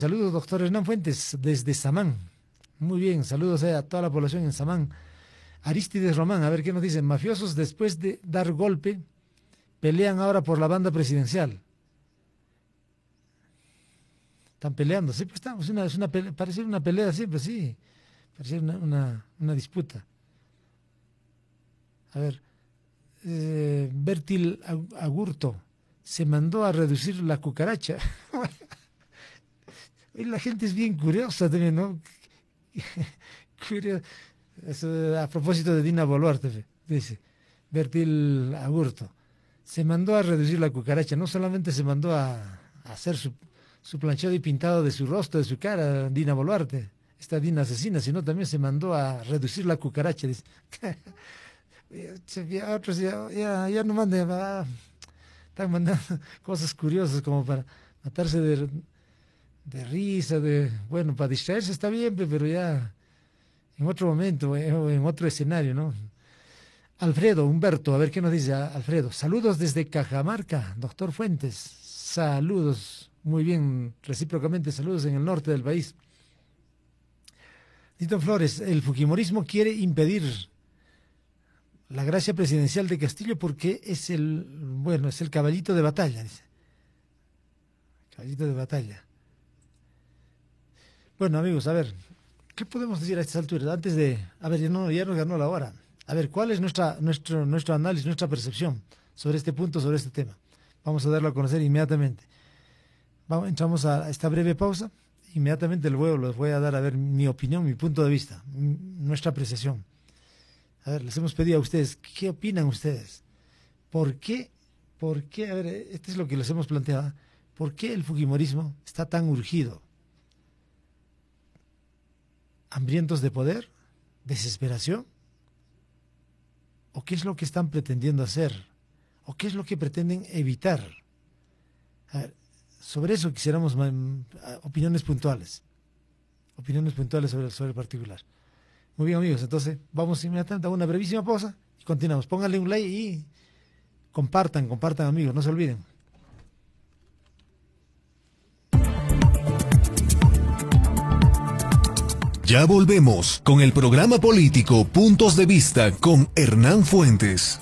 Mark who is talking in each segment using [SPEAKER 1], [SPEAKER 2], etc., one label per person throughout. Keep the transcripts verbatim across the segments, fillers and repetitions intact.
[SPEAKER 1] Saludos, doctor Hernán Fuentes, desde Samán. Muy bien, saludos a toda la población en Samán. Aristides Román, a ver qué nos dicen. Mafiosos, después de dar golpe, pelean ahora por la banda presidencial. Están peleando, sí, pues estamos, una, es una pelea, parece una pelea siempre, sí. Parece una, una, una disputa. A ver, eh, Bertil Agurto se mandó a reducir la cucaracha. Y la gente es bien curiosa también, ¿no? Curioso. Eso, a propósito de Dina Boluarte, dice Bertil Agurto, se mandó a reducir la cucaracha, no solamente se mandó a, a hacer su, su planchado y pintado de su rostro, de su cara, Dina Boluarte, esta Dina asesina, sino también se mandó a reducir la cucaracha, dice. Ya, otros ya, ya, ya no manden, ah, están mandando cosas curiosas como para matarse de, de risa, de, bueno, para distraerse está bien, pero ya en otro momento, en otro escenario, ¿no? Alfredo, Humberto, a ver qué nos dice Alfredo. Saludos desde Cajamarca, doctor Fuentes. Saludos, muy bien, recíprocamente, saludos en el norte del país. Tito Flores, el fujimorismo quiere impedir la gracia presidencial de Castillo porque es el, bueno, es el caballito de batalla, dice. Caballito de batalla. Bueno, amigos, a ver, ¿qué podemos decir a estas alturas? Antes de, a ver, ya, no, ya nos ganó la hora. A ver, ¿cuál es nuestra, nuestro, nuestro análisis, nuestra percepción sobre este punto, sobre este tema? Vamos a darlo a conocer inmediatamente. Vamos, entramos a esta breve pausa. Inmediatamente luego les voy a dar a ver mi opinión, mi punto de vista, nuestra apreciación. A ver, les hemos pedido a ustedes, ¿qué opinan ustedes? ¿Por qué? ¿Por qué? A ver, esto es lo que les hemos planteado. ¿Por qué el fujimorismo está tan urgido? ¿Hambrientos de poder? ¿Desesperación? ¿O qué es lo que están pretendiendo hacer? ¿O qué es lo que pretenden evitar? A ver, sobre eso quisiéramos opiniones puntuales. Opiniones puntuales sobre, sobre el particular. Muy bien, amigos, entonces vamos inmediatamente a una brevísima pausa y continuamos. Pónganle un like y compartan, compartan, amigos, no se olviden.
[SPEAKER 2] Ya volvemos con el programa político Puntos de Vista con Hernán Fuentes.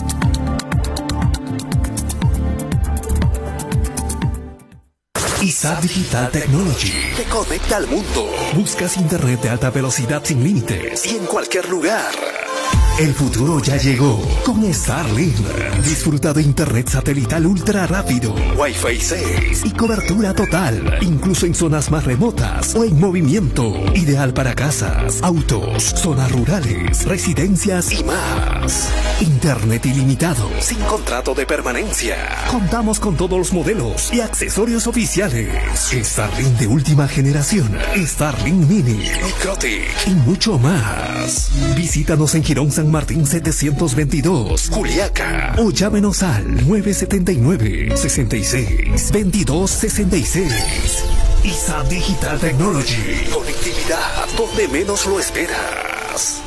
[SPEAKER 2] I S A Digital Technology te conecta al mundo. Buscas internet de alta velocidad sin límites y en cualquier lugar. El futuro ya llegó con Starlink. Disfruta de internet satelital ultra rápido, Wi-Fi seis y cobertura total, incluso en zonas más remotas o en movimiento. Ideal para casas, autos, zonas rurales, residencias y más. Internet ilimitado, sin contrato de permanencia. Contamos con todos los modelos y accesorios oficiales. Starlink de última generación, Starlink Mini, Microtic y mucho más. Visítanos en Girón San Martín setecientos veintidós, Juliaca, o llámenos al nueve siete nueve, seis seis, veintidós sesenta y seis. I S A Digital Technology, conectividad donde menos lo esperas.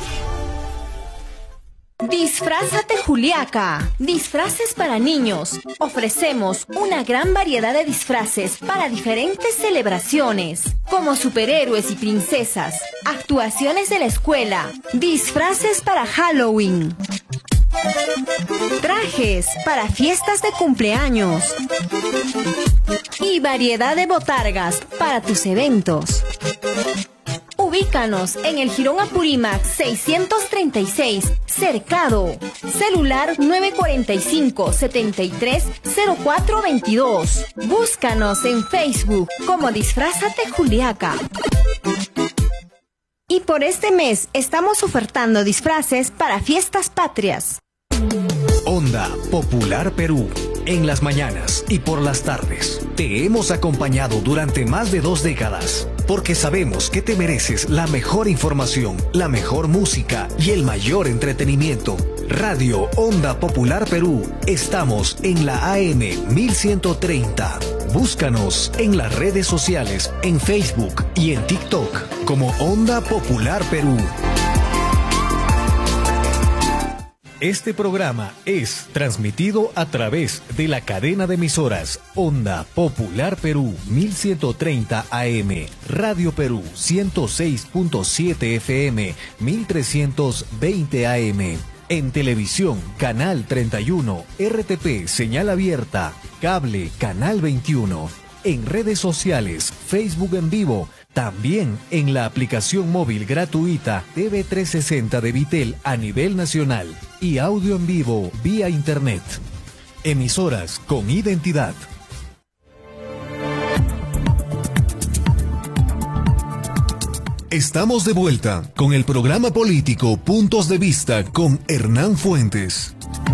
[SPEAKER 3] Disfrázate Juliaca, disfraces para niños. Ofrecemos una gran variedad de disfraces para diferentes celebraciones, como superhéroes y princesas, actuaciones de la escuela, disfraces para Halloween, trajes para fiestas de cumpleaños y variedad de botargas para tus eventos. Ubícanos en el Jirón Apurímac seiscientos treinta y seis, Cercado. Celular nueve cuatro cinco, siete tres cero cuatro dos dos. Búscanos en Facebook como Disfrázate Juliaca. Y por este mes estamos ofertando disfraces para fiestas patrias.
[SPEAKER 2] Onda Popular Perú. En las mañanas y por las tardes te hemos acompañado durante más de dos décadas, porque sabemos que te mereces la mejor información, la mejor música y el mayor entretenimiento. Radio Onda Popular Perú. Estamos en la A M mil ciento treinta. Búscanos en las redes sociales, en Facebook y en TikTok como Onda Popular Perú. Este programa es transmitido a través de la cadena de emisoras Onda Popular Perú mil ciento treinta A M, Radio Perú ciento seis punto siete F M, mil trescientos veinte A M. En televisión, Canal treinta y uno, R T P, señal abierta, cable, Canal veintiuno. En redes sociales, Facebook en vivo, también en la aplicación móvil gratuita T V trescientos sesenta de Vitel a nivel nacional y audio en vivo vía internet. Emisoras con identidad. Estamos de vuelta con el programa político Puntos de Vista con Hernán Fuentes.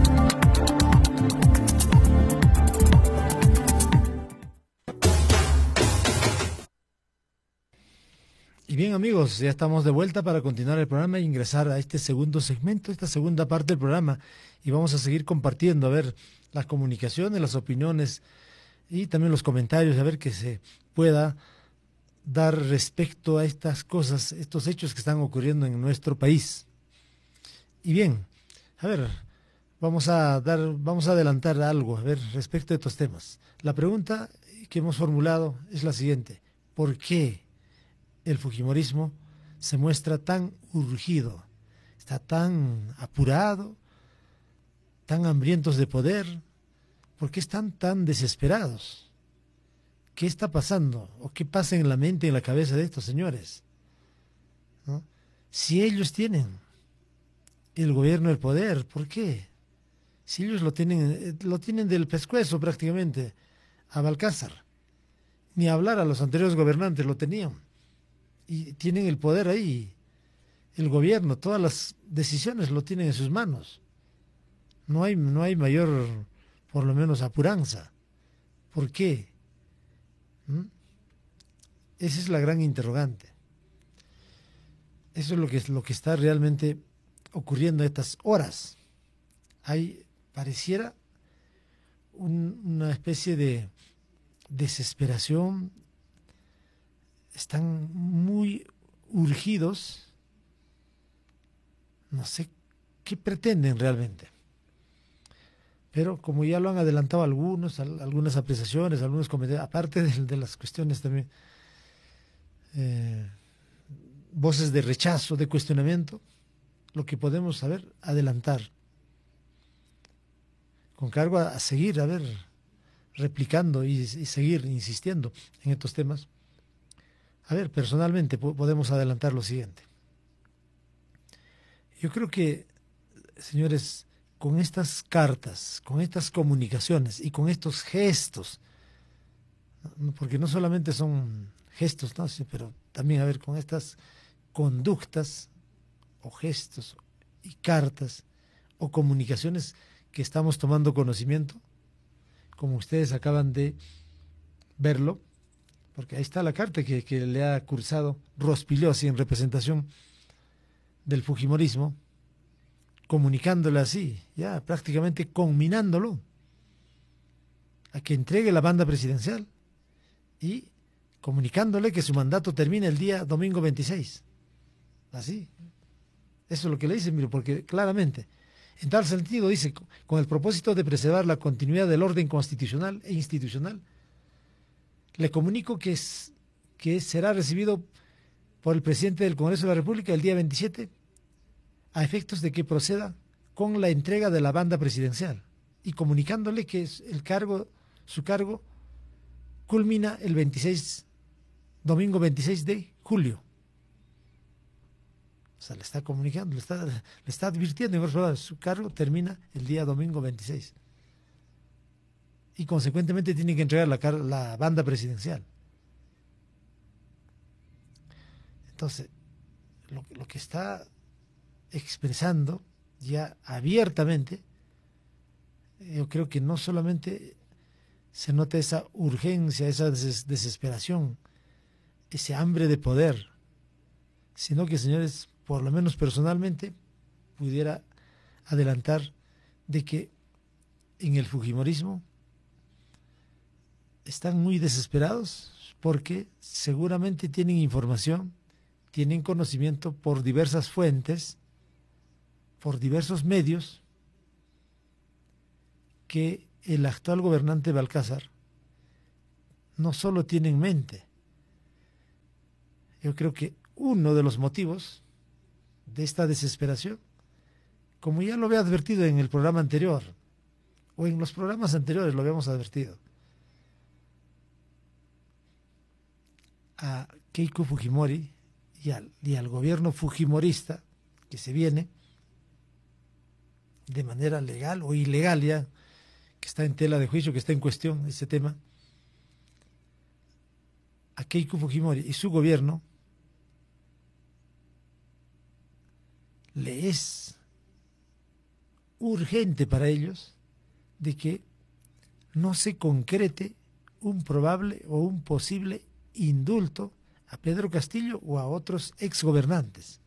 [SPEAKER 1] Y bien, amigos, ya estamos de vuelta para continuar el programa e ingresar a este segundo segmento, esta segunda parte del programa, y vamos a seguir compartiendo, a ver, las comunicaciones, las opiniones y también los comentarios, a ver que se pueda dar respecto a estas cosas, estos hechos que están ocurriendo en nuestro país. Y bien, a ver, vamos a dar, vamos a adelantar algo, a ver, respecto a estos temas. La pregunta que hemos formulado es la siguiente: ¿por qué el fujimorismo se muestra tan urgido, está tan apurado, tan hambrientos de poder? ¿Por qué están tan desesperados? ¿Qué está pasando? ¿O qué pasa en la mente y en la cabeza de estos señores? ¿No? Si ellos tienen el gobierno, el poder, ¿por qué? Si ellos lo tienen, lo tienen del pescuezo prácticamente a Balcázar. Ni hablar, a los anteriores gobernantes lo tenían. Y tienen el poder ahí, el gobierno, todas las decisiones lo tienen en sus manos. No hay, no hay mayor, por lo menos, apuranza. ¿Por qué? ¿Mm? Esa es la gran interrogante. Eso es lo que, es lo que está realmente ocurriendo a estas horas. Hay, pareciera, un, una especie de desesperación. Están muy urgidos, no sé qué pretenden realmente. Pero como ya lo han adelantado algunos, algunas apreciaciones, algunos comentarios, aparte de, de las cuestiones también, eh, voces de rechazo, de cuestionamiento, lo que podemos saber, adelantar, con cargo a, a seguir, a ver, replicando y, y seguir insistiendo en estos temas. A ver, personalmente podemos adelantar lo siguiente. Yo creo que, señores, con estas cartas, con estas comunicaciones y con estos gestos, porque no solamente son gestos, ¿no? Sí, pero también, a ver, con estas conductas o gestos y cartas o comunicaciones que estamos tomando conocimiento, como ustedes acaban de verlo, porque ahí está la carta que, que le ha cursado Rospigliosi en representación del fujimorismo, comunicándole así, ya prácticamente conminándolo a que entregue la banda presidencial y comunicándole que su mandato termina el día domingo veintiséis. Así. Eso es lo que le dice, mire, porque claramente, en tal sentido dice, con el propósito de preservar la continuidad del orden constitucional e institucional, le comunico que, es, que será recibido por el presidente del Congreso de la República el día veintisiete, a efectos de que proceda con la entrega de la banda presidencial y comunicándole que el cargo, su cargo culmina el veintiséis, domingo veintiséis de julio. O sea, le está comunicando, le está, le está advirtiendo, en otras palabras, su cargo termina el día domingo veintiséis. Y consecuentemente tiene que entregar la, la banda presidencial. Entonces, lo, lo que está expresando ya abiertamente, yo creo que no solamente se nota esa urgencia, esa des desesperación, ese hambre de poder, sino que, señores, por lo menos personalmente, pudiera adelantar de que en el fujimorismo están muy desesperados porque seguramente tienen información, tienen conocimiento por diversas fuentes, por diversos medios, que el actual gobernante Balcázar no solo tiene en mente, yo creo que uno de los motivos de esta desesperación, como ya lo había advertido en el programa anterior, o en los programas anteriores lo habíamos advertido, a Keiko Fujimori y al, y al gobierno fujimorista que se viene de manera legal o ilegal ya, que está en tela de juicio, que está en cuestión ese tema, a Keiko Fujimori y su gobierno le es urgente para ellos de que no se concrete un probable o un posible indulto a Pedro Castillo o a otros exgobernantes.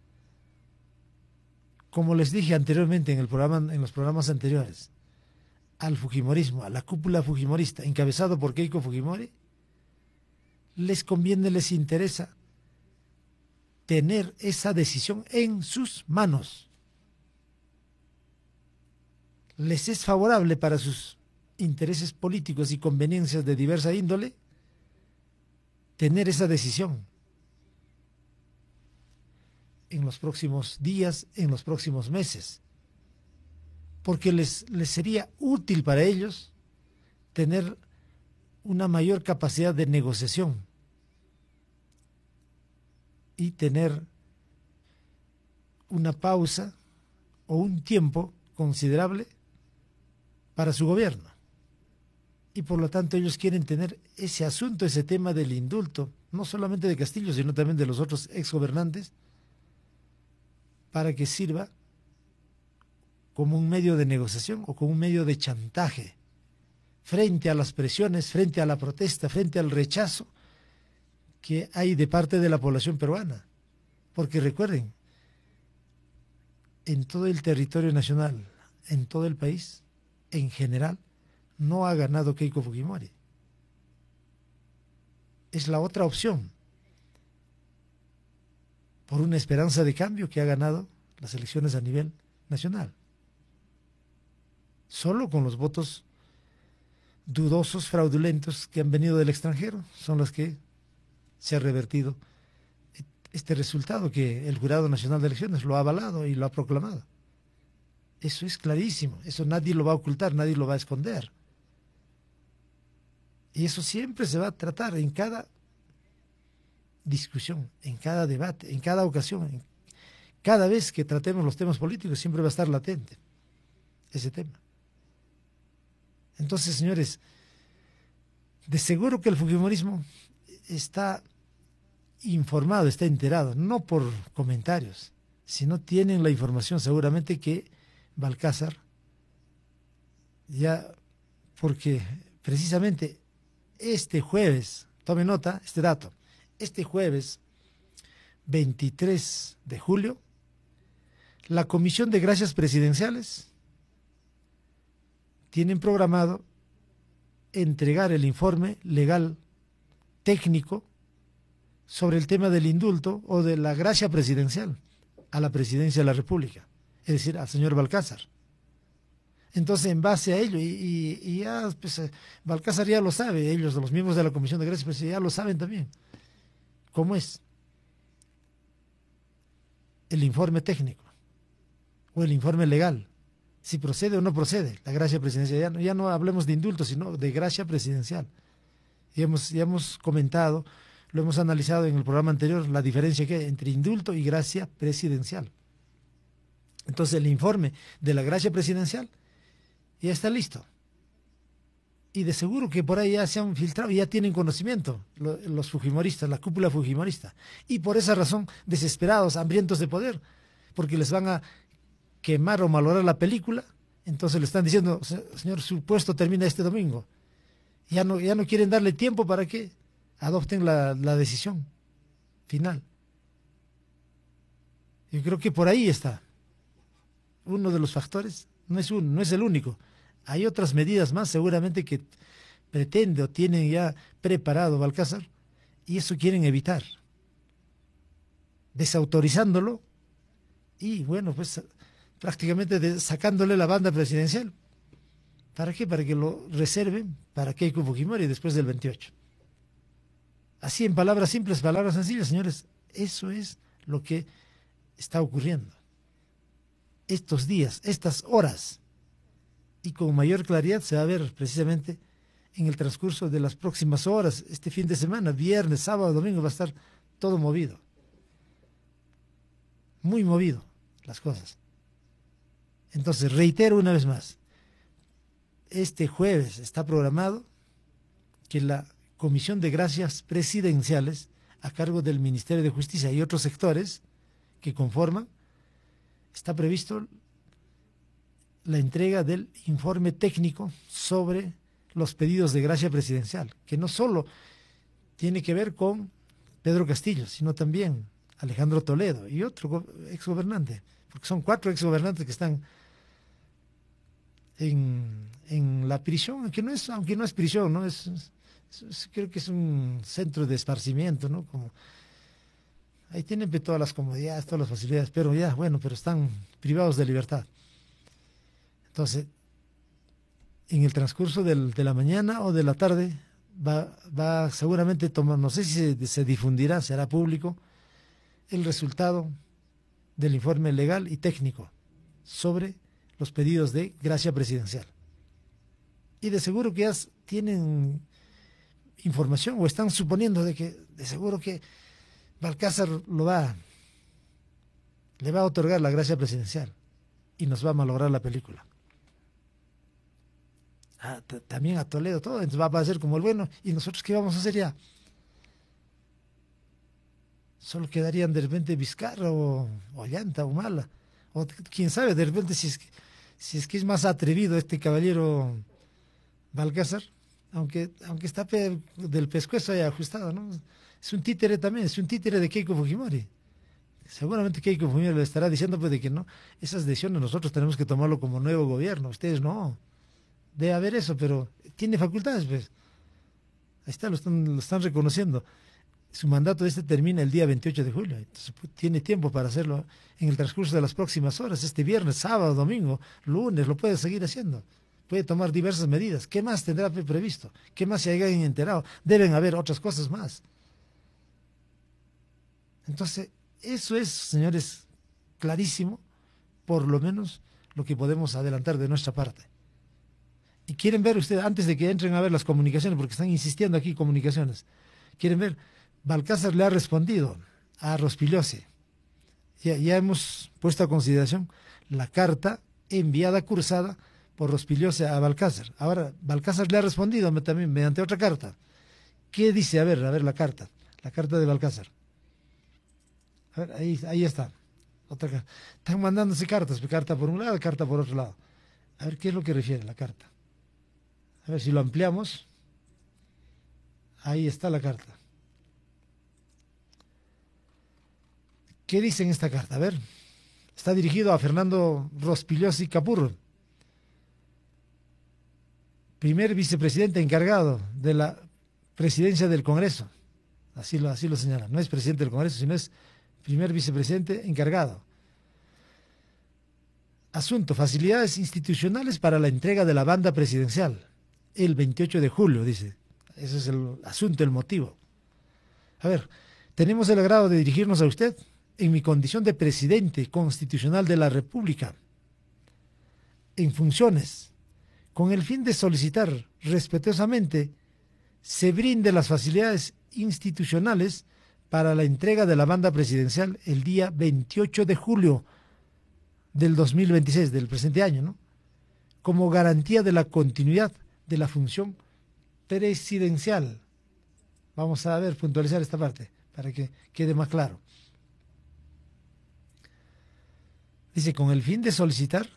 [SPEAKER 1] Como les dije anteriormente en el programa, en los programas anteriores, al fujimorismo, a la cúpula fujimorista, encabezado por Keiko Fujimori, les conviene, les interesa tener esa decisión en sus manos. Les es favorable para sus intereses políticos y conveniencias de diversa índole tener esa decisión en los próximos días, en los próximos meses, porque les, les sería útil para ellos tener una mayor capacidad de negociación y tener una pausa o un tiempo considerable para su gobierno. Y por lo tanto ellos quieren tener ese asunto, ese tema del indulto, no solamente de Castillo, sino también de los otros exgobernantes, para que sirva como un medio de negociación o como un medio de chantaje frente a las presiones, frente a la protesta, frente al rechazo que hay de parte de la población peruana. Porque recuerden, en todo el territorio nacional, en todo el país, en general, no ha ganado Keiko Fujimori. Es la otra opción, por una esperanza de cambio, que ha ganado las elecciones a nivel nacional. Solo con los votos dudosos, fraudulentos que han venido del extranjero son los que se ha revertido este resultado, que el Jurado Nacional de Elecciones lo ha avalado y lo ha proclamado. Eso es clarísimo, eso nadie lo va a ocultar, nadie lo va a esconder. Y eso siempre se va a tratar en cada discusión, en cada debate, en cada ocasión, en cada vez que tratemos los temas políticos, siempre va a estar latente ese tema. Entonces, señores, de seguro que el fujimorismo está informado, está enterado, no por comentarios, sino tienen la información seguramente que Balcázar, ya, porque precisamente este jueves, tome nota, este dato, este jueves veintitrés de julio, la Comisión de Gracias Presidenciales tienen programado entregar el informe legal técnico sobre el tema del indulto o de la gracia presidencial a la presidencia de la República, es decir, al señor Balcázar. Entonces, en base a ello, y, y, y ya, pues, Balcázar ya lo sabe, ellos, los miembros de la Comisión de Gracias Presidenciales, ya lo saben también, cómo es el informe técnico o el informe legal, si procede o no procede la gracia presidencial. Ya no, ya no hablemos de indulto, sino de gracia presidencial. Y hemos, ya hemos comentado, lo hemos analizado en el programa anterior, la diferencia que hay entre indulto y gracia presidencial. Entonces, el informe de la gracia presidencial ya está listo. Y de seguro que por ahí ya se han filtrado y ya tienen conocimiento los, los fujimoristas, la cúpula fujimorista. Y por esa razón, desesperados, hambrientos de poder, porque les van a quemar o malograr la película, entonces le están diciendo, señor, su puesto termina este domingo. Ya no, ya no quieren darle tiempo para que adopten la, la decisión final. Yo creo que por ahí está uno de los factores, no es uno, no es el único. Hay otras medidas más seguramente que pretende o tienen ya preparado Balcázar, y eso quieren evitar, desautorizándolo y bueno, pues prácticamente de, sacándole la banda presidencial, ¿Para qué? Para que lo reserven para Keiko Fujimori después del veintiocho. Así, en palabras simples, palabras sencillas, señores, eso es lo que está ocurriendo. Estos días, estas horas, y con mayor claridad se va a ver precisamente en el transcurso de las próximas horas, este fin de semana, viernes, sábado, domingo, va a estar todo movido. Muy movido las cosas. Entonces, reitero una vez más, este jueves está programado que la Comisión de Gracias Presidenciales, a cargo del Ministerio de Justicia y otros sectores que conforman, está previsto la entrega del informe técnico sobre los pedidos de gracia presidencial, que no solo tiene que ver con Pedro Castillo, sino también Alejandro Toledo y otro exgobernante, porque son cuatro exgobernantes que están en, en la prisión, aunque no es, aunque no es prisión, ¿no? Es, es, es, creo que es un centro de esparcimiento, ¿no? Como, ahí tienen todas las comodidades, todas las facilidades, pero ya, bueno, pero están privados de libertad. Entonces, en el transcurso del, de la mañana o de la tarde, va, va seguramente tomar, no sé si se, se difundirá, será público, el resultado del informe legal y técnico sobre los pedidos de gracia presidencial. Y de seguro que ya tienen información o están suponiendo de que de seguro que Balcázar lo va, le va a otorgar la gracia presidencial y nos va a malograr la película. Ah, también a Toledo, todo, entonces va a pasar como el bueno, y nosotros ¿qué vamos a hacer ya? Solo quedarían de repente Vizcarra o, o Llanta o Mala, o quién sabe, de repente si es, que, si es que es más atrevido este caballero Balcázar, aunque, aunque está pe, del pescuezo ahí ajustado, ¿no? Es un títere también, es un títere de Keiko Fujimori. Seguramente Keiko Fujimori le estará diciendo pues de que no, esas decisiones nosotros tenemos que tomarlo como nuevo gobierno, ustedes no. Debe haber eso, pero tiene facultades, pues. Ahí está, lo están, lo están reconociendo. Su mandato este termina el día veintiocho de julio, entonces pues, tiene tiempo para hacerlo en el transcurso de las próximas horas, este viernes, sábado, domingo, lunes, lo puede seguir haciendo. Puede tomar diversas medidas. ¿Qué más tendrá previsto? ¿Qué más se hayan enterado? Deben haber otras cosas más. Entonces, eso es, señores, clarísimo, por lo menos lo que podemos adelantar de nuestra parte. Y quieren ver ustedes, antes de que entren a ver las comunicaciones, porque están insistiendo aquí comunicaciones, quieren ver, Balcázar le ha respondido a Rospigliosi. Ya, ya hemos puesto a consideración la carta enviada, cursada por Rospigliosi a Balcázar. Ahora, Balcázar le ha respondido también mediante otra carta. ¿Qué dice? A ver, a ver la carta, la carta de Balcázar. A ver, ahí, ahí está. Otra carta. Están mandándose cartas, carta por un lado, carta por otro lado. A ver, ¿qué es lo que refiere la carta? A ver si lo ampliamos. Ahí está la carta. ¿Qué dice en esta carta? A ver, está dirigido a Fernando Rospigliosi Capurro, primer vicepresidente encargado de la presidencia del Congreso. Así lo, así lo señala. No es presidente del Congreso, sino es primer vicepresidente encargado. Asunto: facilidades institucionales para la entrega de la banda presidencial. El veintiocho de julio, dice. Ese es el asunto, el motivo. A ver, tenemos el agrado de dirigirnos a usted en mi condición de presidente constitucional de la República, en funciones, con el fin de solicitar respetuosamente se brinden las facilidades institucionales para la entrega de la banda presidencial el día veintiocho de julio del dos mil veintiséis, del presente año, ¿no? Como garantía de la continuidad de la función presidencial. Vamos a ver, puntualizar esta parte para que quede más claro. Dice, con el fin de solicitar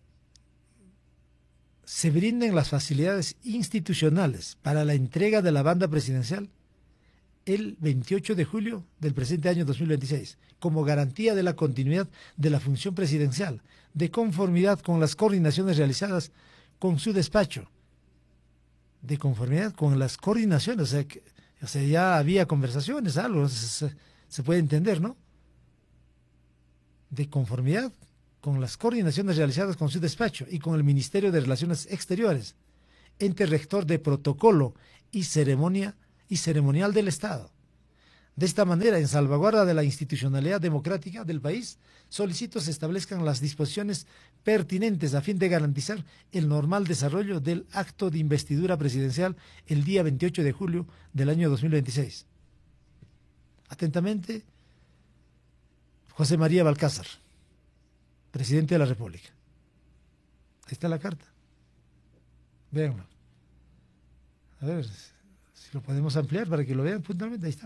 [SPEAKER 1] se brinden las facilidades institucionales para la entrega de la banda presidencial el veintiocho de julio del presente año dos mil veintiséis, como garantía de la continuidad de la función presidencial, de conformidad con las coordinaciones realizadas con su despacho, de conformidad con las coordinaciones, o sea, que, o sea ya había conversaciones, algo, se, se puede entender, ¿no? De conformidad con las coordinaciones realizadas con su despacho y con el Ministerio de Relaciones Exteriores, ente rector de protocolo y ceremonia y ceremonial del Estado. De esta manera, en salvaguarda de la institucionalidad democrática del país, solicito se establezcan las disposiciones pertinentes a fin de garantizar el normal desarrollo del acto de investidura presidencial el día veintiocho de julio del año dos mil veintiséis. Atentamente, José María Balcázar, presidente de la República. Ahí está la carta. Véanlo. A ver si lo podemos ampliar para que lo vean puntualmente. Ahí está.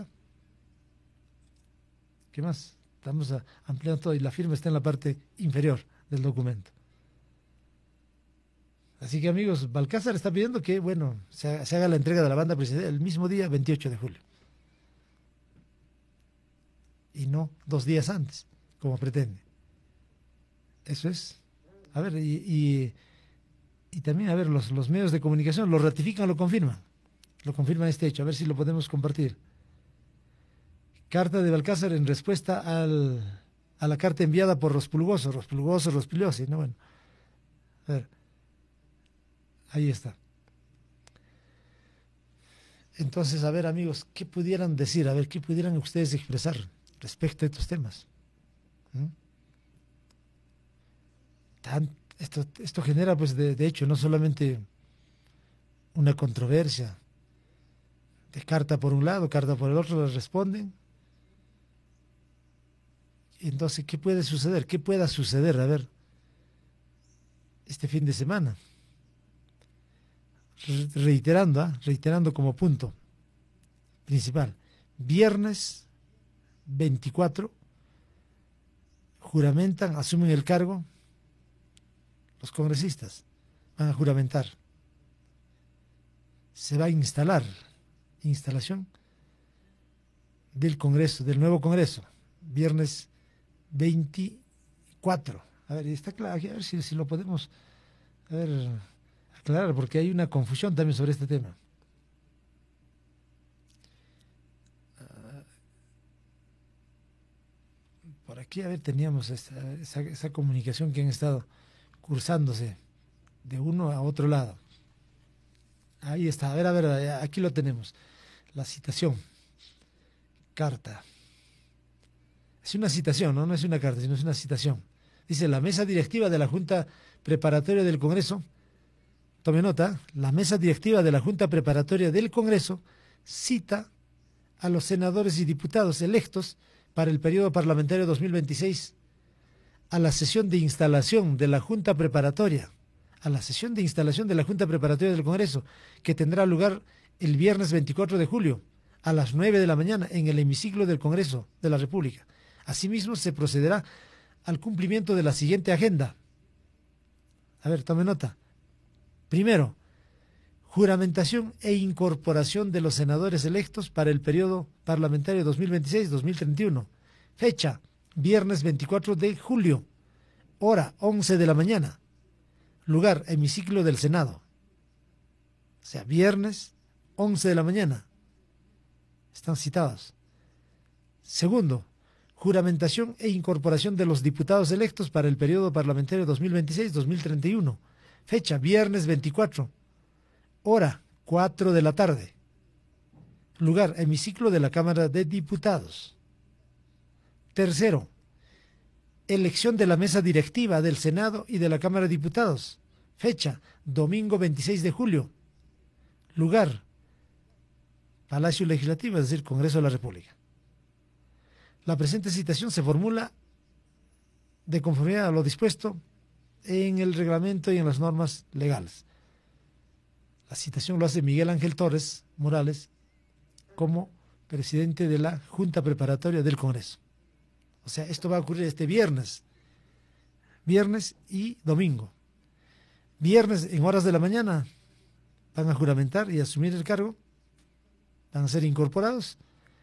[SPEAKER 1] ¿Qué más? Estamos ampliando todo y la firma está en la parte inferior del documento. Así que, amigos, Balcázar está pidiendo que, bueno, se, se haga la entrega de la banda presidencial el mismo día, veintiocho de julio. Y no dos días antes, como pretende. Eso es. A ver, y, y, y también, a ver, los, los medios de comunicación lo ratifican o lo confirman. Lo confirman este hecho. A ver si lo podemos compartir. Carta de Balcázar en respuesta al, a la carta enviada por Rospulgoso, Rospulgoso, Rospigliosi, ¿no? Bueno, a ver, ahí está. Entonces, a ver, amigos, ¿qué pudieran decir? A ver, ¿qué pudieran ustedes expresar respecto a estos temas? ¿Mm? Tan, esto, esto genera, pues, de, de hecho, no solamente una controversia de carta por un lado, carta por el otro, les responden. Entonces, ¿qué puede suceder? ¿Qué pueda suceder? A ver, este fin de semana. Re reiterando, ¿eh? reiterando como punto principal. Viernes veinticuatro, juramentan, asumen el cargo, los congresistas van a juramentar. Se va a instalar, instalación del Congreso, del nuevo Congreso, viernes veinticuatro. A ver, está claro, a ver si, si lo podemos a ver, aclarar, porque hay una confusión también sobre este tema. Uh, por aquí, a ver, teníamos esa, esa, esa comunicación que han estado cursándose de uno a otro lado. Ahí está, a ver, a ver, aquí lo tenemos. La citación. Carta. Es una citación, ¿no? No es una carta, sino es una citación. Dice, la mesa directiva de la Junta Preparatoria del Congreso, tome nota, la mesa directiva de la Junta Preparatoria del Congreso cita a los senadores y diputados electos para el periodo parlamentario dos mil veintiséis a la sesión de instalación de la Junta Preparatoria, a la sesión de instalación de la Junta Preparatoria del Congreso, que tendrá lugar el viernes veinticuatro de julio a las nueve de la mañana en el hemiciclo del Congreso de la República. Asimismo, se procederá al cumplimiento de la siguiente agenda. A ver, tome nota. Primero, juramentación e incorporación de los senadores electos para el periodo parlamentario dos mil veintiséis dos mil treinta y uno. Fecha, viernes veinticuatro de julio, hora once de la mañana. Lugar, hemiciclo del Senado. O sea, viernes once de la mañana. Están citados. Segundo, juramentación e incorporación de los diputados electos para el periodo parlamentario dos mil veintiséis dos mil treinta y uno. Fecha, viernes veinticuatro, hora cuatro de la tarde. Lugar, hemiciclo de la Cámara de Diputados. Tercero, elección de la mesa directiva del Senado y de la Cámara de Diputados. Fecha, domingo veintiséis de julio. Lugar, Palacio Legislativo, es decir, Congreso de la República. La presente citación se formula de conformidad a lo dispuesto en el reglamento y en las normas legales. La citación lo hace Miguel Ángel Torres Morales como presidente de la Junta Preparatoria del Congreso. O sea, esto va a ocurrir este viernes, viernes y domingo. Viernes en horas de la mañana van a juramentar y asumir el cargo, van a ser incorporados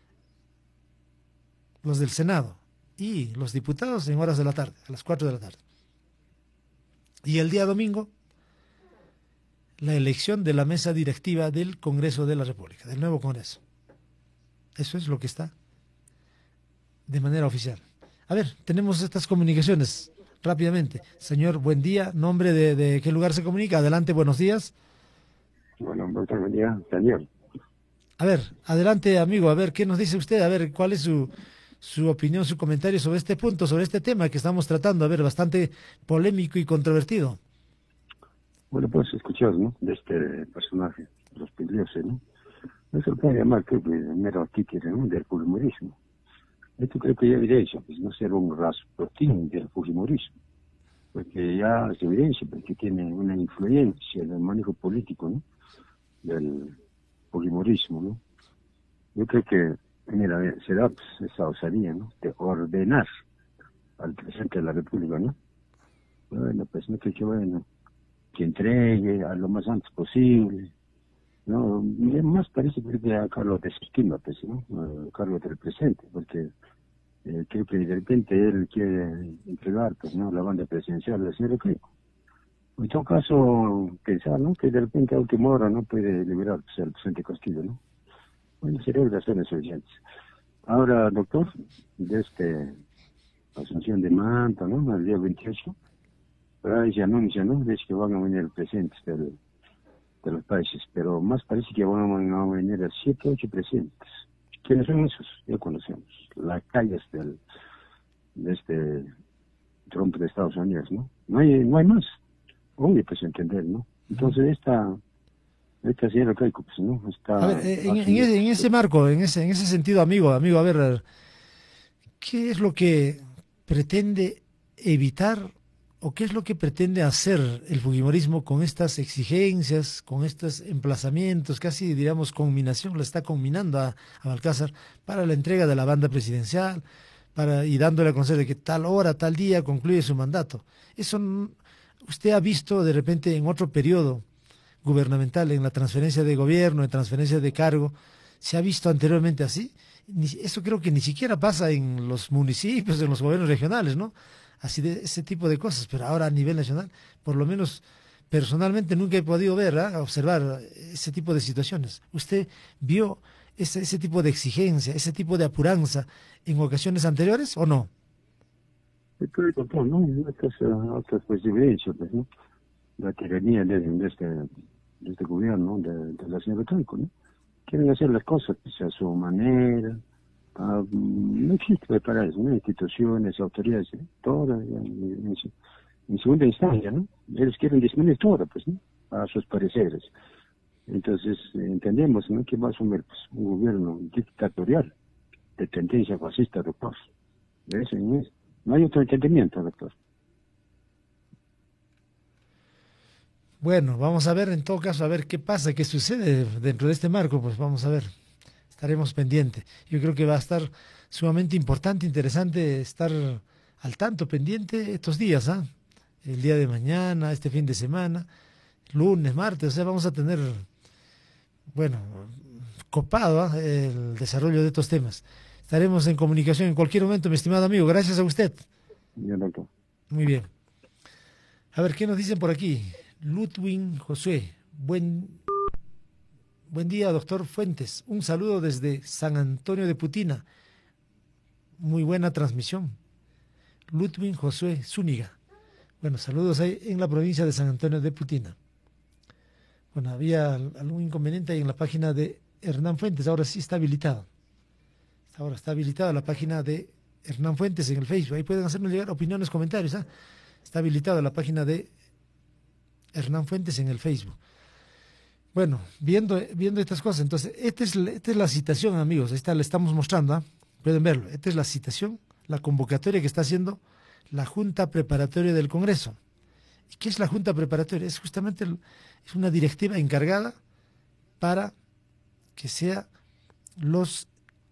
[SPEAKER 1] los del Senado y los diputados en horas de la tarde, a las cuatro de la tarde. Y el día domingo, la elección de la mesa directiva del Congreso de la República, del nuevo Congreso. Eso es lo que está de manera oficial. A ver, tenemos estas comunicaciones rápidamente. Señor, buen día. ¿Nombre de, de qué lugar se comunica? Adelante, buenos días.
[SPEAKER 4] Bueno, doctor, buen día, Daniel.
[SPEAKER 1] A ver, adelante, amigo. A ver, ¿qué nos dice usted? A ver, ¿cuál es su, su opinión, su comentario sobre este punto, sobre este tema que estamos tratando? A ver, bastante polémico y controvertido.
[SPEAKER 4] Bueno, pues escuchar, ¿no?, de este personaje, los peligrosos, ¿no? No se lo puede llamar, creo que mero títere, ¿no?, del fujimorismo. Esto creo que ya evidencia, pues no ser un rasputín del fujimorismo, porque ya es evidencia, porque tiene una influencia en el manejo político, ¿no?, del fujimorismo, ¿no? Yo creo que, mira, se da pues, esa osadía, ¿no?, de ordenar al presidente de la República, ¿no? Bueno, pues no creo que, bueno, que entregue a lo más antes posible, ¿no? Y más parece que a Carlos desestima, pues, ¿no? A Carlos del presente, porque eh, creo que de repente él quiere entregar, pues, ¿no?, la banda presidencial del señor Keiko. En todo caso, pensar, ¿no?, que de repente a última hora no puede liberar pues, al presidente Castillo, ¿no? Bueno, sería razones suficientes. Ahora, doctor, desde este asunción de manta, ¿no?, el día veintiocho, pero ahí se anuncia, ¿no?, de que van a venir presidentes del, de los países, pero más parece que van a, van a venir a siete, ocho presidentes. ¿Quiénes son esos? Ya conocemos. Las calles del, de este Trump de Estados Unidos, ¿no? No hay, no hay más. Obvio, pues entender, ¿no? Entonces esta, esta señora Keiko, pues, ¿no? Está
[SPEAKER 1] a ver, en, en, ese, en ese marco, en ese, en ese sentido, amigo, amigo, a ver, ¿qué es lo que pretende evitar o qué es lo que pretende hacer el fujimorismo con estas exigencias, con estos emplazamientos, casi diríamos conminación, la está conminando a, a Balcázar para la entrega de la banda presidencial, para y dándole a conocer de que tal hora, tal día concluye su mandato? Eso usted ha visto de repente en otro periodo gubernamental, en la transferencia de gobierno, en transferencia de cargo, ¿se ha visto anteriormente así? Ni, eso creo que ni siquiera pasa en los municipios, en los gobiernos regionales, ¿no? Así de ese tipo de cosas, pero ahora a nivel nacional, por lo menos personalmente nunca he podido ver, ¿eh?, observar ese tipo de situaciones. ¿Usted vio ese, ese tipo de exigencia, ese tipo de apuranza en ocasiones anteriores o no?
[SPEAKER 4] Estoy doctor, ¿no? Estas otras posibilidades, pues, ¿no? La tiranía de, de, este, de este gobierno, de, de la señora Keiko, ¿no? Quieren hacer las cosas pues, a su manera. Uh, no existe para eso, ¿no? Instituciones, autoridades, ¿eh? Todas en, en, en segunda instancia, ¿no? Ellos quieren disminuir todo, pues, ¿no?, a sus pareceres. Entonces, eh, entendemos, ¿no?, que va a asumir pues, un gobierno dictatorial de tendencia fascista, doctor. ¿Ves? No hay otro entendimiento, doctor.
[SPEAKER 1] Bueno, vamos a ver en todo caso, a ver qué pasa, qué sucede dentro de este marco, pues vamos a ver. Estaremos pendientes. Yo creo que va a estar sumamente importante, interesante estar al tanto, pendiente estos días, ¿ah? ¿eh? El día de mañana, este fin de semana, lunes, martes, o sea, vamos a tener, bueno, copado, ¿eh?, el desarrollo de estos temas. Estaremos en comunicación en cualquier momento, mi estimado amigo. Gracias a usted.
[SPEAKER 4] Bien, doctor.
[SPEAKER 1] Muy bien. A ver, ¿qué nos dicen por aquí? Ludwig Josué, buen... Buen día, doctor Fuentes. Un saludo desde San Antonio de Putina. Muy buena transmisión. Ludwig Josué Zúñiga. Bueno, saludos ahí en la provincia de San Antonio de Putina. Bueno, había algún inconveniente ahí en la página de Hernán Fuentes. Ahora sí está habilitado. Ahora está habilitada la página de Hernán Fuentes en el Facebook. Ahí pueden hacernos llegar opiniones, comentarios. ¿eh? Está habilitada la página de Hernán Fuentes en el Facebook. Bueno, viendo, viendo estas cosas, entonces, esta es, esta es la citación, amigos, esta la estamos mostrando, ¿eh? Pueden verlo, esta es la citación, la convocatoria que está haciendo la Junta Preparatoria del Congreso. ¿Y qué es la Junta Preparatoria? Es justamente el, es una directiva encargada para que sea los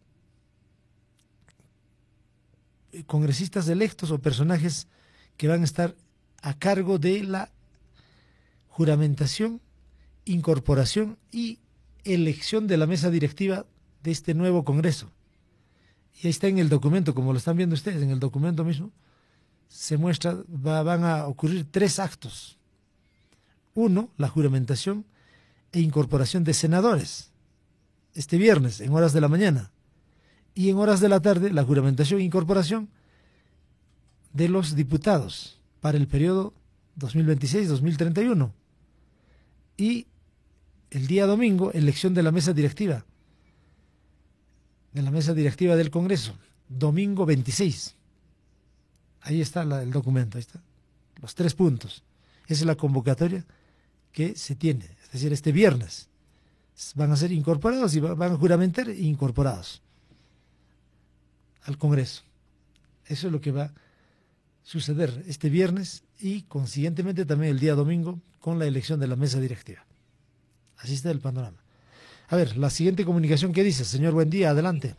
[SPEAKER 1] congresistas electos o personajes que van a estar a cargo de la juramentación, incorporación y elección de la mesa directiva de este nuevo Congreso. Y ahí está en el documento, como lo están viendo ustedes, en el documento mismo, se muestra, va, van a ocurrir tres actos. Uno, la juramentación e incorporación de senadores, este viernes, en horas de la mañana. Y en horas de la tarde, la juramentación e incorporación de los diputados, para el periodo dos mil veintiséis a dos mil treinta y uno. Y el día domingo, elección de la mesa directiva, de la mesa directiva del Congreso, domingo veintiséis. Ahí está la, el documento, ahí está, los tres puntos. Esa es la convocatoria que se tiene, es decir, este viernes van a ser incorporados y van a juramentar e incorporados al Congreso. Eso es lo que va a suceder este viernes y consiguientemente también el día domingo con la elección de la mesa directiva. Así está el panorama. A ver, la siguiente comunicación, ¿qué dice? Señor, buen día, adelante.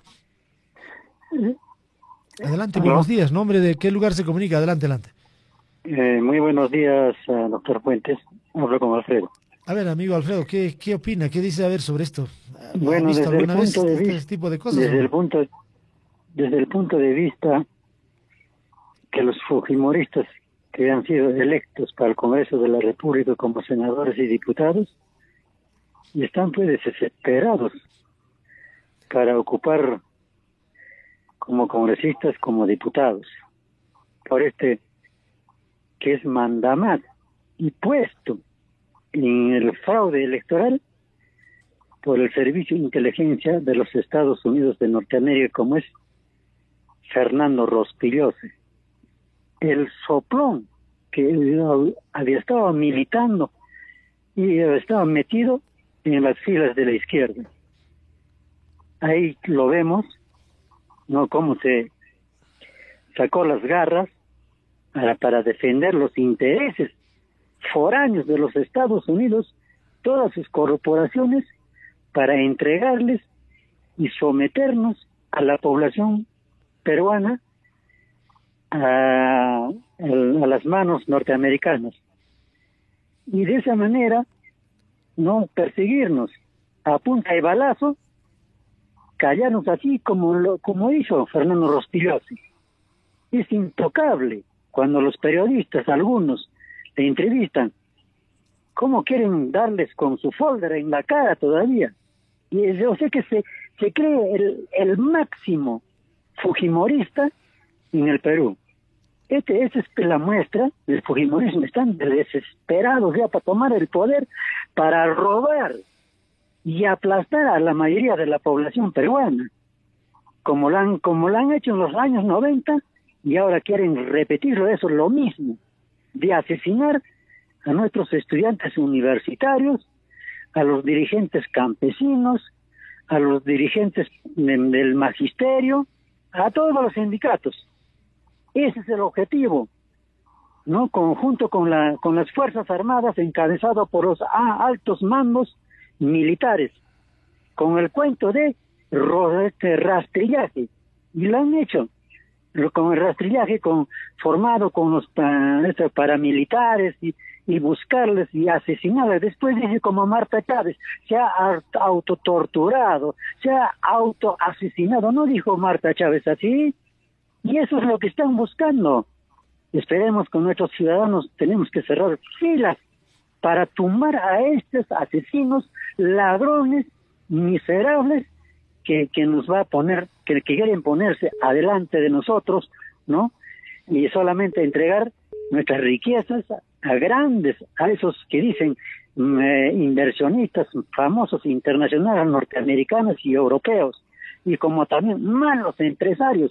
[SPEAKER 1] Adelante,
[SPEAKER 5] ¿Aló?
[SPEAKER 1] Buenos días. ¿Nombre de qué lugar se comunica? Adelante, adelante.
[SPEAKER 5] Eh, muy buenos días, uh, doctor Fuentes. Hablo con Alfredo.
[SPEAKER 1] A ver, amigo Alfredo, ¿qué, qué opina? ¿Qué dice a ver sobre esto? ¿Ha
[SPEAKER 5] Bueno,
[SPEAKER 1] visto
[SPEAKER 5] desde el
[SPEAKER 1] alguna vez
[SPEAKER 5] punto de
[SPEAKER 1] este,
[SPEAKER 5] vista,
[SPEAKER 1] este tipo de cosas?
[SPEAKER 5] desde
[SPEAKER 1] ¿o no?
[SPEAKER 5] el punto, desde el punto de vista que los fujimoristas que han sido electos para el Congreso de la República como senadores y diputados y están pues desesperados para ocupar como congresistas, como diputados, por este que es mandamás y puesto en el fraude electoral por el Servicio de Inteligencia de los Estados Unidos de Norteamérica, como es Fernando Rospigliosi, el soplón que había estado militando y estaba metido en las filas de la izquierda. Ahí lo vemos, ¿no? Cómo se sacó las garras para, para defender los intereses foráneos de los Estados Unidos, todas sus corporaciones, para entregarles y someternos a la población peruana a, a las manos norteamericanas. Y de esa manera, no perseguirnos a punta de balazo, callarnos así como lo, como hizo Fernando Rospigliosi. Es intocable cuando los periodistas, algunos, le entrevistan, cómo quieren darles con su folder en la cara todavía. Y yo sé que se, se cree el, el máximo fujimorista en el Perú. Este, esa es la muestra del fujimorismo. Están desesperados ya para tomar el poder, para robar y aplastar a la mayoría de la población peruana, como lo han, como lo han hecho en los años noventa, y ahora quieren repetirlo, eso lo mismo, de asesinar a nuestros estudiantes universitarios, a los dirigentes campesinos, a los dirigentes de, del magisterio, a todos los sindicatos. Ese es el objetivo, ¿no? Conjunto con la con las Fuerzas Armadas, encabezado por los ah, altos mandos militares, con el cuento de este rastrillaje, y lo han hecho, con el rastrillaje con, formado con los uh, paramilitares y, y buscarles y asesinarles. Después dice como Marta Chávez, se ha autotorturado, se ha autoasesinado. No dijo Marta Chávez así, y eso es lo que están buscando. Esperemos que nuestros ciudadanos tenemos que cerrar filas para tumbar a estos asesinos, ladrones, miserables, que, que nos va a poner, que, que quieren ponerse adelante de nosotros, ¿no? Y solamente entregar nuestras riquezas a, a grandes, a esos que dicen eh, inversionistas famosos internacionales, norteamericanos y europeos, y como también malos empresarios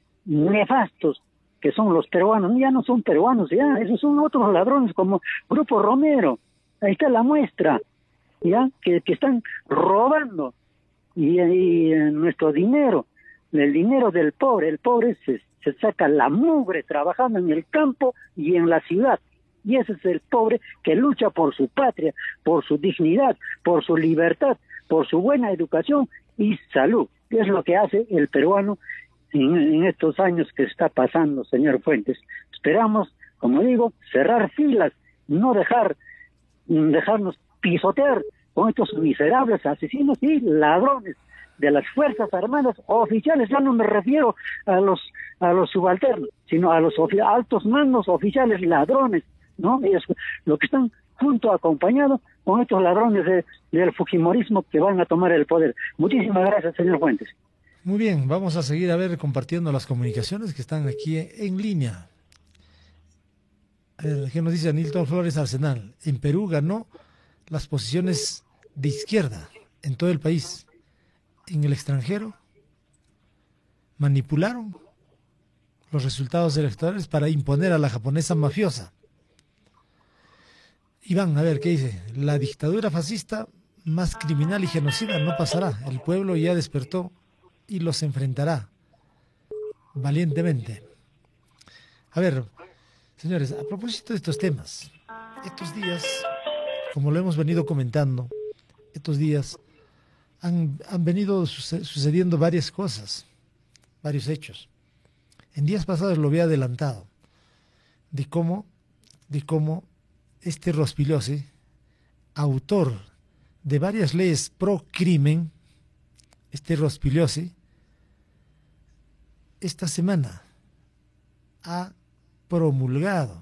[SPEAKER 5] nefastos que son los peruanos. Ya no son peruanos, ya, esos son otros ladrones como Grupo Romero. Ahí está la muestra, ya, que, que están robando y, y eh, nuestro dinero, el dinero del pobre. El pobre se, se saca la mugre trabajando en el campo y en la ciudad, y ese es el pobre que lucha por su patria, por su dignidad, por su libertad, por su buena educación y salud. Es lo que hace el peruano en, en estos años que está pasando, señor Fuentes. Esperamos, como digo, cerrar filas, no dejar dejarnos pisotear con estos miserables asesinos y ladrones de las Fuerzas Armadas oficiales. Ya no me refiero a los a los subalternos, sino a los altos mandos oficiales ladrones, ¿no? Ellos lo que están junto, acompañados con estos ladrones de, del fujimorismo que van a tomar el poder. Muchísimas gracias, señor Fuentes.
[SPEAKER 1] Muy bien, vamos a seguir a ver compartiendo las comunicaciones que están aquí en línea. ver, ¿qué nos dice Anilton Flores Arsenal? En Perú ganó las posiciones de izquierda en todo el país. En el extranjero manipularon los resultados electorales para imponer a la japonesa mafiosa. Iván, a ver, ¿qué dice? La dictadura fascista más criminal y genocida no pasará. El pueblo ya despertó y los enfrentará valientemente. A ver, señores, a propósito de estos temas, estos días, como lo hemos venido comentando, estos días han, han venido sucediendo varias cosas, varios hechos. En días pasados lo había adelantado, de cómo, de cómo este Rospigliosi, autor de varias leyes pro crimen, este Rospigliosi, esta semana ha promulgado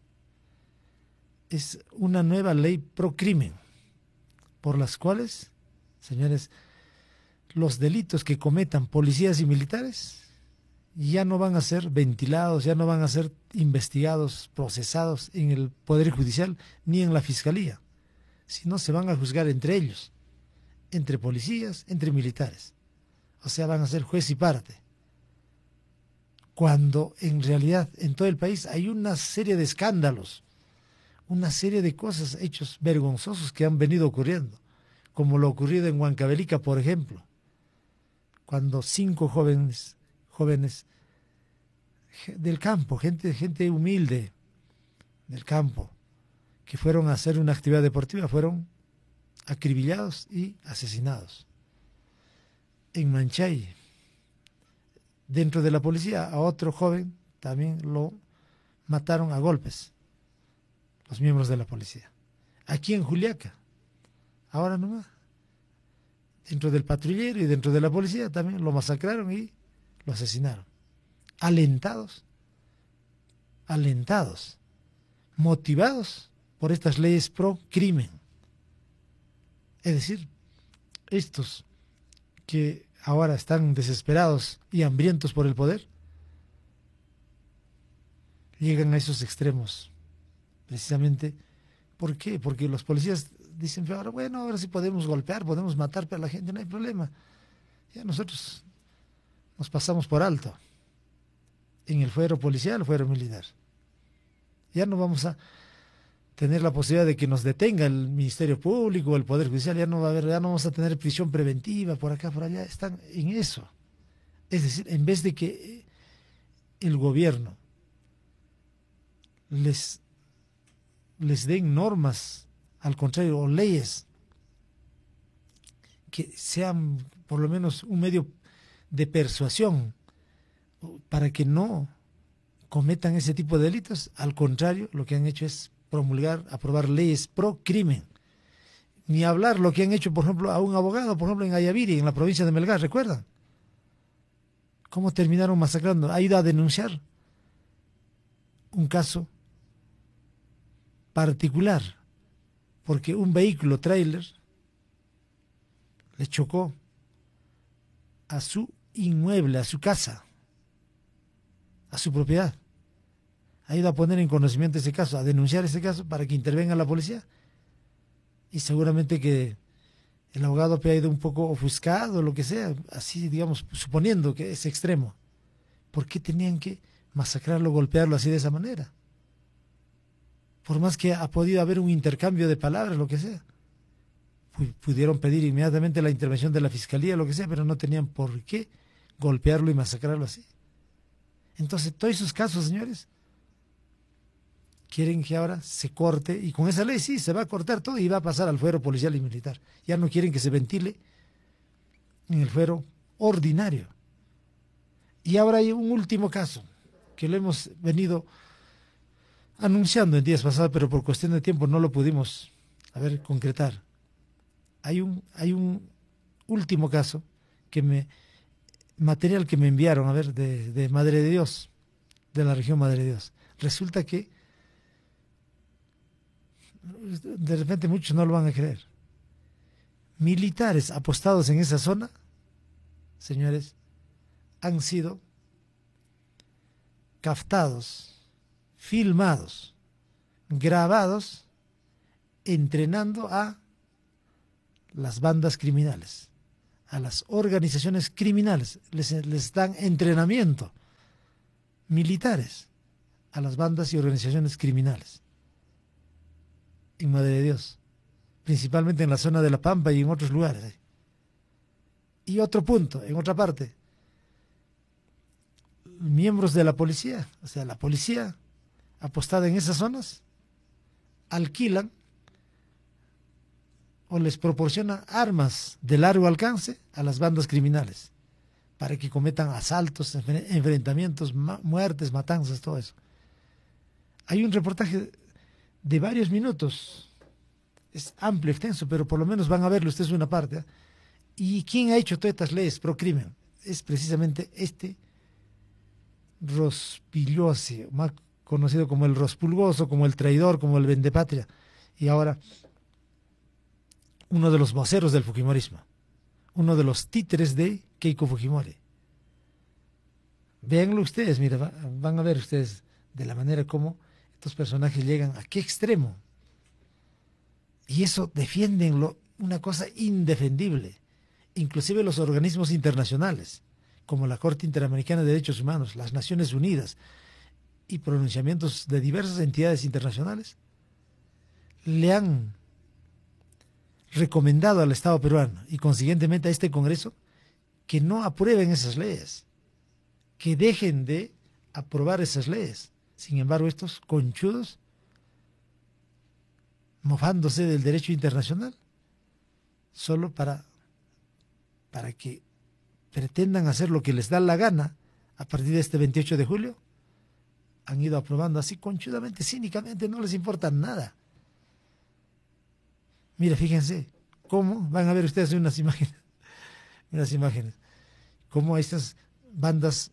[SPEAKER 1] es una nueva ley pro crimen, por las cuales, señores, los delitos que cometan policías y militares ya no van a ser ventilados, ya no van a ser investigados, procesados en el Poder Judicial ni en la Fiscalía, sino se van a juzgar entre ellos, entre policías, entre militares. O sea, van a ser juez y parte. Cuando en realidad en todo el país hay una serie de escándalos, una serie de cosas, hechos vergonzosos que han venido ocurriendo, como lo ocurrido en Huancavelica, por ejemplo, cuando cinco jóvenes, jóvenes del campo, gente, gente humilde del campo, que fueron a hacer una actividad deportiva, fueron acribillados y asesinados. En Manchay, dentro de la policía, a otro joven también lo mataron a golpes los miembros de la policía. Aquí en Juliaca, ahora nomás, dentro del patrullero y dentro de la policía también lo masacraron y lo asesinaron. Alentados, alentados, motivados por estas leyes pro crimen. Es decir, estos que ahora están desesperados y hambrientos por el poder, llegan a esos extremos. Precisamente, ¿por qué? Porque los policías dicen, ahora, bueno, ahora sí podemos golpear, podemos matar a la gente, no hay problema. Ya nosotros nos pasamos por alto en el fuero policial, el fuero militar. Ya no vamos a tener la posibilidad de que nos detenga el Ministerio Público o el Poder Judicial, ya no va a haber, ya no vamos a tener prisión preventiva por acá, por allá, están en eso. Es decir, en vez de que el gobierno les, les den normas, al contrario, o leyes que sean por lo menos un medio de persuasión para que no cometan ese tipo de delitos, al contrario, lo que han hecho es promulgar, aprobar leyes pro crimen. Ni hablar lo que han hecho, por ejemplo, a un abogado, por ejemplo, en Ayaviri, en la provincia de Melgar, ¿recuerdan? ¿Cómo terminaron masacrando? Ha ido a denunciar un caso particular, porque un vehículo tráiler le chocó a su inmueble, a su casa, a su propiedad. Ha ido a poner en conocimiento ese caso, a denunciar ese caso para que intervenga la policía. Y seguramente que el abogado ha ido un poco ofuscado, lo que sea, así, digamos, suponiendo que es extremo. ¿Por qué tenían que masacrarlo, golpearlo así de esa manera? Por más que ha podido haber un intercambio de palabras, lo que sea. Pudieron pedir inmediatamente la intervención de la fiscalía, lo que sea, pero no tenían por qué golpearlo y masacrarlo así. Entonces, todos esos casos, señores, quieren que ahora se corte, y con esa ley sí, se va a cortar todo y va a pasar al fuero policial y militar. Ya no quieren que se ventile en el fuero ordinario. Y ahora hay un último caso, que lo hemos venido anunciando en días pasados, pero por cuestión de tiempo no lo pudimos, a ver, concretar. Hay un, hay un último caso, que me material que me enviaron, a ver, de, de Madre de Dios, de la región Madre de Dios. Resulta que de repente muchos no lo van a creer. Militares apostados en esa zona, señores, han sido captados, filmados grabados entrenando a las bandas criminales, a las organizaciones criminales. Les, les dan entrenamiento militares a las bandas y organizaciones criminales. En Madre de Dios, principalmente en la zona de La Pampa y en otros lugares. Y otro punto, en otra parte, miembros de la policía, o sea, la policía apostada en esas zonas, alquilan o les proporciona armas de largo alcance a las bandas criminales para que cometan asaltos, enfrentamientos, muertes, matanzas, todo eso. Hay un reportaje de varios minutos, es amplio, extenso, pero por lo menos van a verlo ustedes una parte. ¿eh? ¿Y quién ha hecho todas estas leyes pro crimen? Es precisamente este Rospigliosi, más conocido como el Rospulgoso, como el traidor, como el vendepatria, y ahora uno de los voceros del Fujimorismo, uno de los títeres de Keiko Fujimori. Véanlo ustedes, mira, va, van a ver ustedes de la manera como estos personajes llegan a qué extremo. Y eso defienden lo, una cosa indefendible. Inclusive los organismos internacionales, como la Corte Interamericana de Derechos Humanos, las Naciones Unidas y pronunciamientos de diversas entidades internacionales, le han recomendado al Estado peruano y consiguientemente a este Congreso que no aprueben esas leyes, que dejen de aprobar esas leyes. Sin embargo, estos conchudos, mofándose del derecho internacional, solo para, para que pretendan hacer lo que les da la gana a partir de este veintiocho de julio, han ido aprobando así conchudamente, cínicamente, no les importa nada. Mira, fíjense, cómo, van a ver ustedes unas imágenes, unas imágenes, cómo estas bandas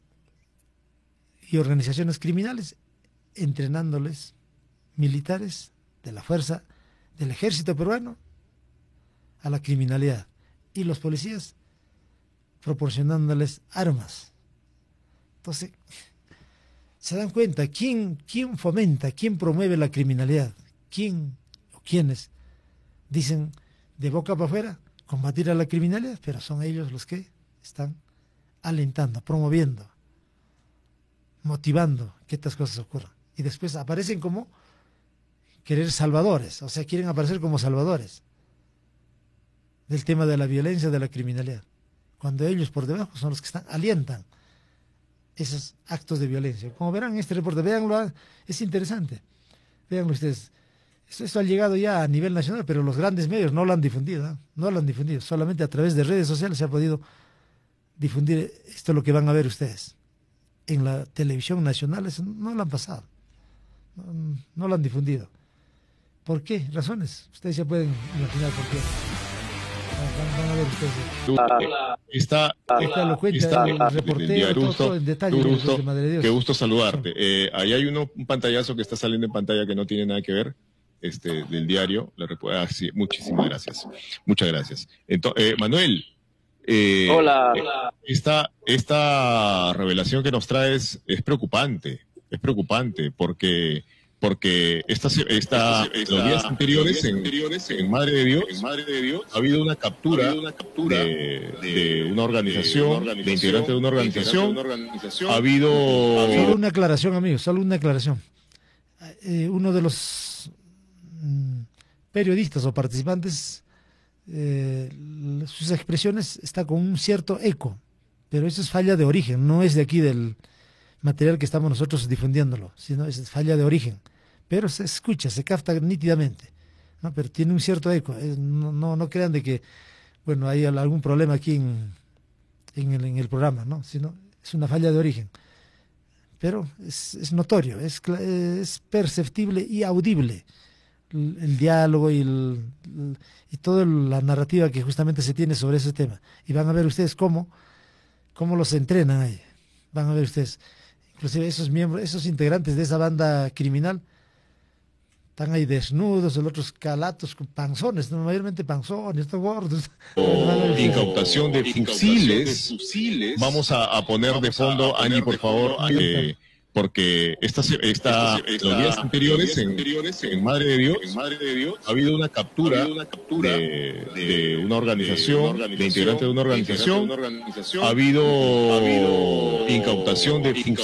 [SPEAKER 1] y organizaciones criminales entrenándoles militares de la fuerza del ejército peruano a la criminalidad y los policías proporcionándoles armas. Entonces, se dan cuenta quién, quién fomenta, quién promueve la criminalidad, quién o quiénes dicen de boca para afuera combatir a la criminalidad, pero son ellos los que están alentando, promoviendo, motivando que estas cosas ocurran. Y después aparecen como querer salvadores, o sea, quieren aparecer como salvadores del tema de la violencia, de la criminalidad, cuando ellos por debajo son los que están, alientan esos actos de violencia. Como verán en este reporte, véanlo, es interesante, véanlo ustedes. Esto, esto ha llegado ya a nivel nacional, pero los grandes medios no lo han difundido, ¿eh? no lo han difundido, solamente a través de redes sociales se ha podido difundir esto, es lo que van a ver ustedes. En la televisión nacional eso no lo han pasado, no, no lo han difundido. ¿Por qué? Razones. Ustedes ya pueden imaginar por qué. Van, van a ver ustedes.
[SPEAKER 6] Está,
[SPEAKER 1] está, lo cuenta,
[SPEAKER 6] está
[SPEAKER 1] el reportero, todo, todo en detalle.
[SPEAKER 6] Qué gusto,
[SPEAKER 1] de Madre de Dios.
[SPEAKER 6] qué gusto saludarte. Eh, ahí hay uno, un pantallazo que está saliendo en pantalla que no tiene nada que ver, este, del diario. Le recuerdo, ah, sí, muchísimas gracias. Muchas gracias. Entonces, eh, Manuel. Eh,
[SPEAKER 7] Hola.
[SPEAKER 6] Esta, esta revelación que nos traes es preocupante. Es preocupante porque... porque esta, esta, esta, los días anteriores, en, en, Madre de Dios, en Madre de Dios ha habido una captura, habido una captura de, de, de una organización, de, una organización, de integrantes de una organización. De una organización. Ha habido...
[SPEAKER 1] Solo una aclaración, amigos, solo una aclaración. Eh, uno de los mm, periodistas o participantes, eh, sus expresiones está con un cierto eco, pero eso es falla de origen, no es de aquí del material que estamos nosotros difundiéndolo, sino es falla de origen. Pero se escucha, se capta nítidamente, ¿no? Pero tiene un cierto eco. Es, no, no, no crean de que, bueno, hay algún problema aquí en, en, el, en el programa, ¿no? Sino es una falla de origen. Pero es, es notorio, es, es perceptible y audible el, el diálogo y, el, el, y toda la narrativa que justamente se tiene sobre ese tema. Y van a ver ustedes cómo, cómo los entrenan ahí. Van a ver ustedes, inclusive esos miembros, esos integrantes de esa banda criminal, están ahí desnudos, los otros calatos con panzones, ¿no? Mayormente panzones, estos gordos.
[SPEAKER 6] Oh, incautación de fusiles. Vamos a, a poner de fondo, Ani, por favor, eh, porque estas esta, esta, los días anteriores, en, anteriores en, en Madre de Dios, en Madre de Dios ha habido una captura, habido una captura de, de, de, una organización, de, una organización, de integrantes de una organización, de una organización, ha habido, ha habido incautación de